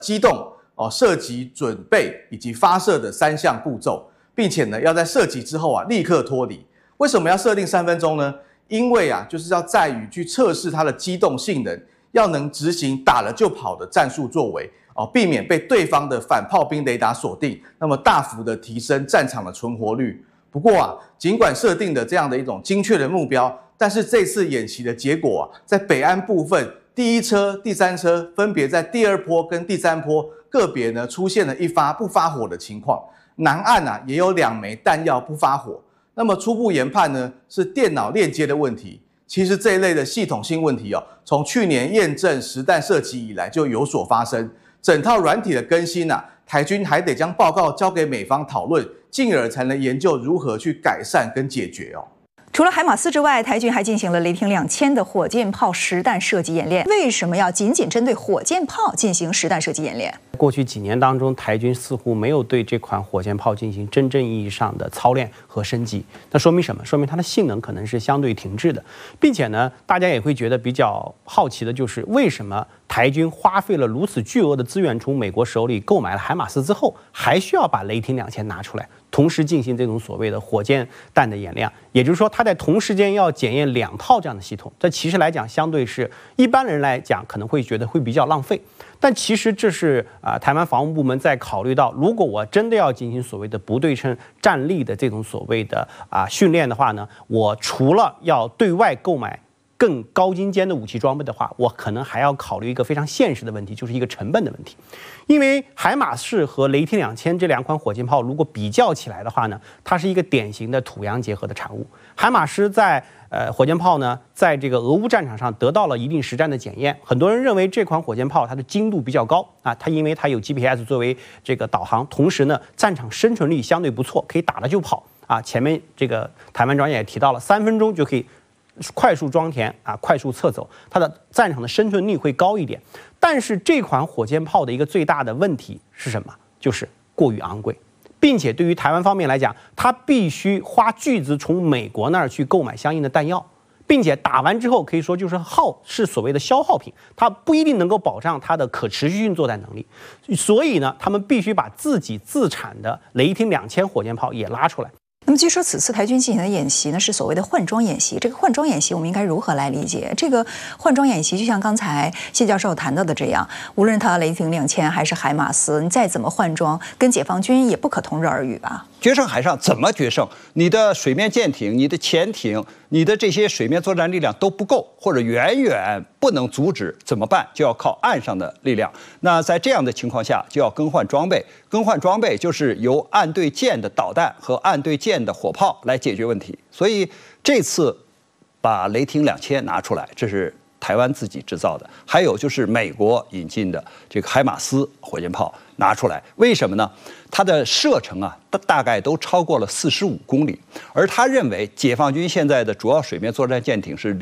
机动射击、准备以及发射的3项步骤，并且呢要在射击之后立刻脱离。为什么要设定3分钟呢？因为就是要在于去测试它的机动性能，要能执行打了就跑的战术作为避免被对方的反炮兵雷达锁定，那么大幅的提升战场的存活率。不过尽管设定的这样的一种精确的目标，但是这次演习的结果在北岸部分，第1车、第3车分别在第2波跟第3波个别呢出现了1发不发火的情况，南岸也有2枚弹药不发火。那么初步研判呢是电脑链接的问题。其实这一类的系统性问题从去年验证实弹射击以来就有所发生。整套软体的更新台军还得将报告交给美方讨论，进而才能研究如何去改善跟解决除了海马斯之外，台军还进行了雷霆2000的火箭炮实弹射击演练。为什么要仅针对火箭炮进行实弹射击演练？ 过去几年当中，台军似乎没有对这款火箭炮进行真正意义上的操练和升级。那说明什么？说明它的性能可能是相对停滞的，并且呢，大家也会觉得比较好奇的就是为什么台军花费了如此巨额的资源从美国手里购买了海马斯之后，还需要把雷霆2000拿出来，同时进行这种所谓的火箭弹的演练。也就是说，它在同时间要检验2套这样的系统，这其实来讲，相对是一般人来讲可能会觉得会比较浪费。但其实这是台湾防务部门在考虑到，如果我真的要进行所谓的不对称战力的这种所谓的训练的话呢，我除了要对外购买更高精尖的武器装备的话，我可能还要考虑一个非常现实的问题，就是一个成本的问题。因为海马式和雷霆2000这2款火箭炮如果比较起来的话呢，它是一个典型的土洋结合的产物。海马斯在火箭炮呢，在这个俄乌战场上得到了一定实战的检验。很多人认为这款火箭炮它的精度比较高它因为它有 GPS 作为这个导航，同时呢战场生存力相对不错，可以打了就跑前面这个台湾专家也提到了，3分钟就可以快速装填快速撤走，它的战场的生存力会高一点。但是这款火箭炮的一个最大的问题是什么？就是过于昂贵，并且对于台湾方面来讲，它必须花巨资从美国那儿去购买相应的弹药，并且打完之后可以说是所谓的消耗品，它不一定能够保障它的可持续性作战能力。所以呢，他们必须把自己自产的雷霆2000火箭炮也拉出来。 那么据说此次台军进行的演习呢是所谓的换装演习，这个换装演习我们应该如何来理解？这个换装演习就像刚才谢教授谈到的这样，无论它雷霆2000还是海马斯，你再怎么换装，跟解放军也不可同日而语吧？ 决胜海上怎么决胜？你的水面舰艇、你的潜艇、你的这些水面作战力量都不够，或者远远不能阻止，怎么办？就要靠岸上的力量。那在这样的情况下，就要更换装备。更换装备就是由岸对舰的导弹和岸对舰的火炮来解决问题。所以这次把雷霆2000拿出来，这是台湾自己制造的，还有就是美国引进的这个海马斯火箭炮拿出来，为什么呢？它的射程大概都超过了45公里，而他认为解放军现在的主要水面作战舰艇是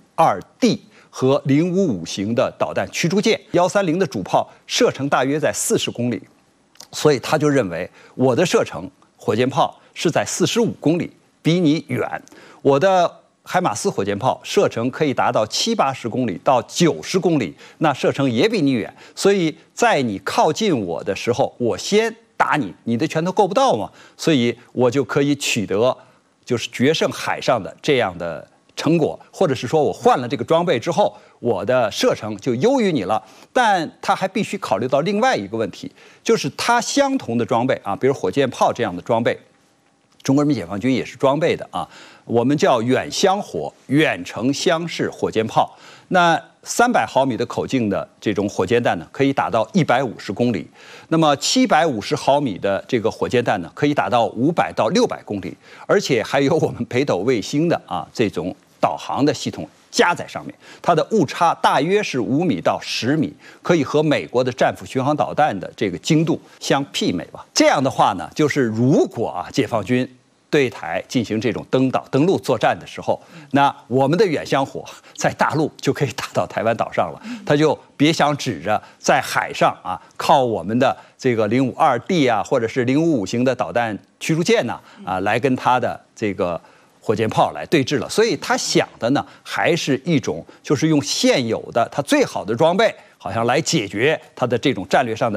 052D 和055型的导弹驱逐舰，130的主炮射程大约在40公里，所以他就认为我的射程火箭炮是在45公里，比你远，我的海马斯火箭炮射程可以达到70-80公里到90公里，那射程也比你远，所以在你靠近我的时候，我先打你，你的拳头够不到嘛，所以我就可以取得就是决胜海上的这样的成果，或者是说我换了这个装备之后，我的射程就优于你了。但他还必须考虑到另外一个问题，就是它相同的装备比如火箭炮这样的装备，中国人民解放军也是装备的我们叫远相火、远程相视火箭炮。那300毫米的口径的这种火箭弹呢，可以打到150公里；那么750毫米的这个火箭弹呢，可以打到500到600公里，而且还有我们北斗卫星的这种导航的系统加在上面，它的误差大约是5米到10米，可以和美国的战斧巡航导弹的这个精度相媲美吧。这样的话呢，就是如果解放军对台进行这种登陆作战的时候，那我们的远相火在大陆就可以打到台湾岛上了，他就别想指着在海上靠我们的这个052D或者是055型的导弹驱逐舰来跟他的这个火箭炮来对峙了。所以他想的呢，还是一种就是用现有的他最好的装备，好好像来解决它的这种战略上的